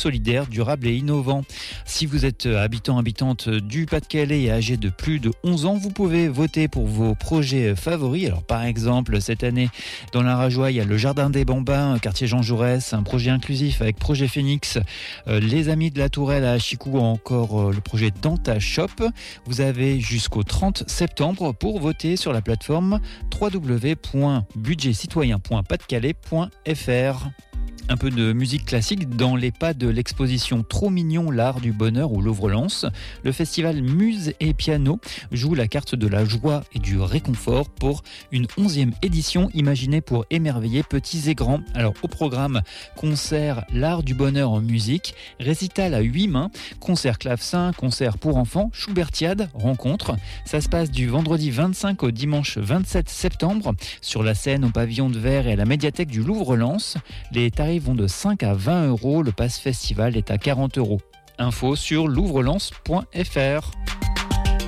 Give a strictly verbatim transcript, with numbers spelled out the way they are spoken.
solidaire, durable et innovant. Si vous êtes habitant, habitante du Pas-de-Calais et âgé de plus de onze ans, vous pouvez voter pour vos projets favoris. Alors par exemple, cette année, dans la Rajoie, il y a le Jardin des Bambins, quartier Jean Jaurès, un projet inclusif avec Projet Phoenix, euh, les Amis de la Tourelle à Achicou ou encore euh, le projet Danta Shop. Vous avez jusqu'au trente septembre pour voter sur la plateforme w w w point budget citoyen point pas de calais point f r. Un peu de musique classique dans les pas de l'exposition Trop mignon, l'art du bonheur ou Louvre-Lens. Le festival Muse et Piano joue la carte de la joie et du réconfort pour une onzième édition imaginée pour émerveiller petits et grands. Alors au programme, concert l'art du bonheur en musique, récital à huit mains, concert clavecin, concert pour enfants, Schubertiade, rencontre. Ça se passe du vendredi vingt-cinq au dimanche vingt-sept septembre sur la scène au pavillon de verre et à la médiathèque du Louvre-Lens. Les tarifs vont de cinq à vingt euros. Le pass festival est à quarante euros. Info sur louvre lens point f r.